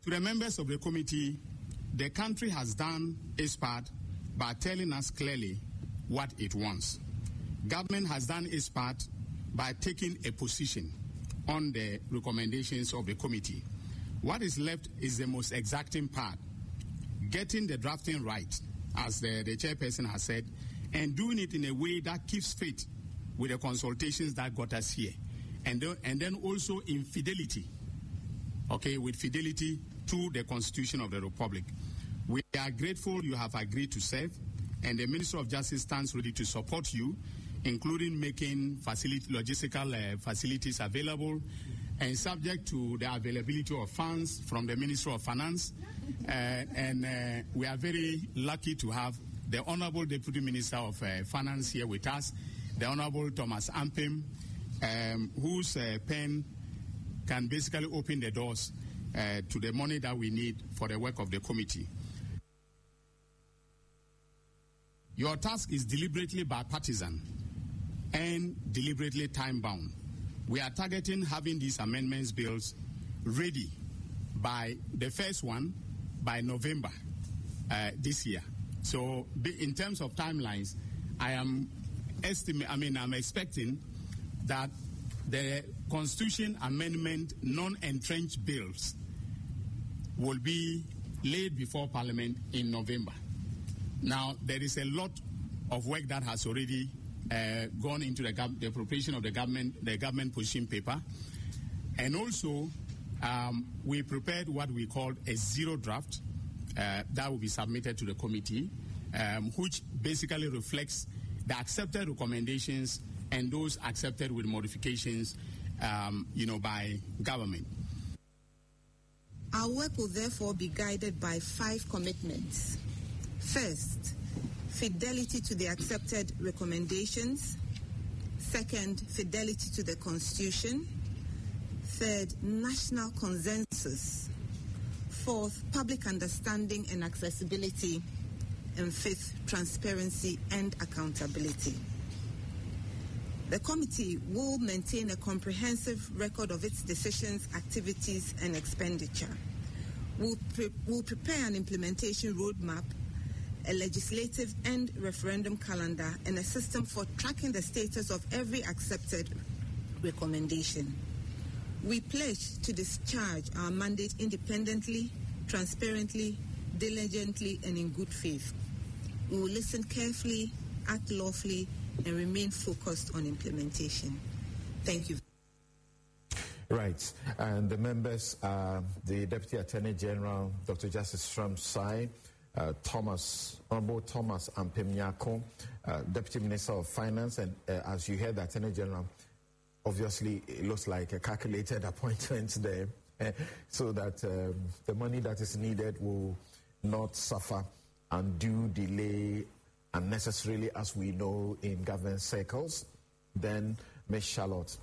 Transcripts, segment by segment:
To the members of the committee, the country has done its part by telling us clearly what it wants. Government has done its part by taking a position on the recommendations of the committee. What is left is the most exacting part, getting the drafting right, as the chairperson has said, and doing it in a way that keeps faith with the consultations that got us here. And then also in fidelity, with fidelity to the Constitution of the Republic. We are grateful you have agreed to serve, and the Minister of Justice stands ready to support you, including making logistical facilities available, and subject to the availability of funds from the Minister of Finance. And we are very lucky to have the Honorable Deputy Minister of Finance here with us, the Honorable Thomas Ampem, whose pen can basically open the doors to the money that we need for the work of the committee. Your task is deliberately bipartisan and deliberately time-bound. We are targeting having these amendments bills ready by the first one by November this year. So in terms of timelines, I'm expecting that the Constitution Amendment non-entrenched bills will be laid before Parliament in November. Now, there is a lot of work that has already gone into the preparation of the government position paper. And also, we prepared what we called a zero draft that will be submitted to the committee, which basically reflects the accepted recommendations and those accepted with modifications, by government. Our work will therefore be guided by 5 commitments. First, fidelity to the accepted recommendations. Second, fidelity to the Constitution. Third, national consensus. Fourth, public understanding and accessibility. And fifth, transparency and accountability. The committee will maintain a comprehensive record of its decisions, activities, and expenditure. We'll prepare an implementation roadmap, a legislative and referendum calendar, and a system for tracking the status of every accepted recommendation. We pledge to discharge our mandate independently, transparently, diligently, and in good faith. We will listen carefully, act lawfully, and remain focused on implementation. Thank you. Right. And the members are the Deputy Attorney General, Dr. Justice Shram Sai, Honorable Thomas Ampem Nyarko, Deputy Minister of Finance, and as you heard, the Attorney General, obviously it looks like a calculated appointment there, so that the money that is needed will not suffer undue delay unnecessarily, as we know in government circles. Then Ms. Charlotte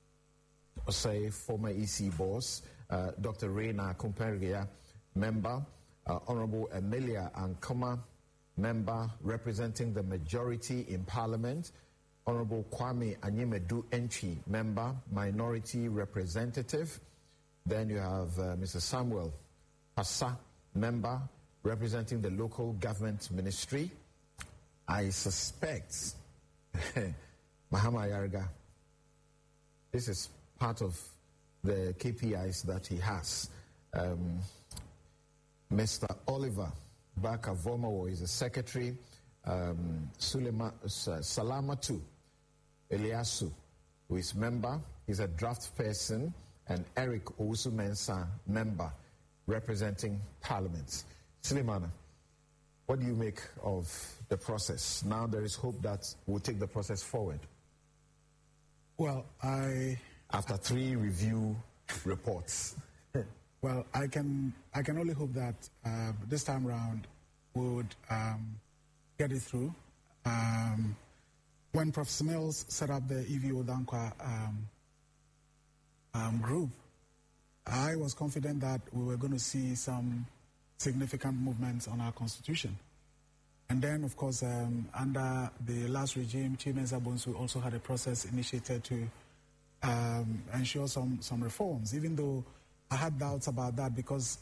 Osei, former EC boss, Dr. Reina Kumperia, member, Honorable Emilia Ankoma, member representing the majority in Parliament, Honorable Kwame Anyimedu Entry, member, minority representative. Then you have Mr. Samuel Passa, member representing the local government ministry. I suspect Mahama Yarga, this is part of the KPIs that he has. Mr. Oliver Baka-Vomawo is the secretary. Salamatu Eliasu, who is member, is a draft person, and Eric Owusu-Mensah, member representing Parliament. Sulemana, what do you make of the process? Now there is hope that we'll take the process forward. Well, after 3 review reports. Well, I can only hope that this time around we would get it through. When Professor Mills set up the EVO Dankwa group, I was confident that we were going to see some significant movements on our constitution. And then, of course, under the last regime, Chimenza Bonsu also had a process initiated to ensure some reforms, even though I had doubts about that, because